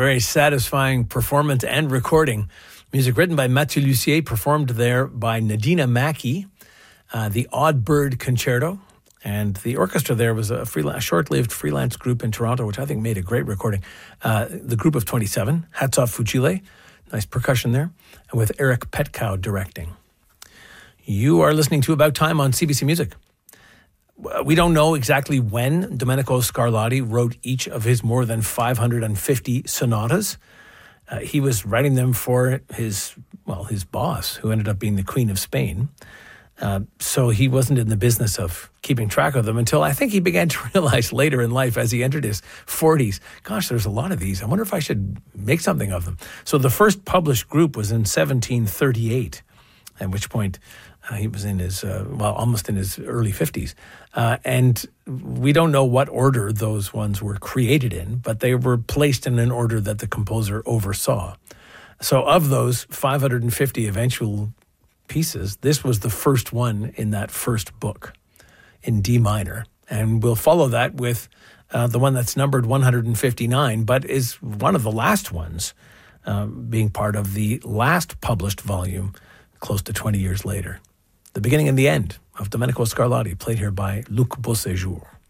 very satisfying performance and recording. Music written by Mathieu Lussier, performed there by Nadina Mackie, the Odd Bird Concerto. And the orchestra there was a short-lived freelance group in Toronto, which I think made a great recording. The Group of 27, Hats Off Fucile, nice percussion there, and with Eric Petkow directing. You are listening to About Time on CBC Music. We don't know exactly when Domenico Scarlatti wrote each of his more than 550 sonatas. He was writing them for his boss, who ended up being the Queen of Spain. So he wasn't in the business of keeping track of them until I think he began to realize later in life, as he entered his 40s, gosh, there's a lot of these. I wonder if I should make something of them. So the first published group was in 1738, at which point he was in his, almost in his early 50s. And we don't know what order those ones were created in, but they were placed in an order that the composer oversaw. So of those 550 eventual pieces, this was the first one in that first book in D minor. And we'll follow that with the one that's numbered 159, but is one of the last ones, being part of the last published volume close to 20 years later. The beginning and the end of Domenico Scarlatti, played here by Luc Beauséjour.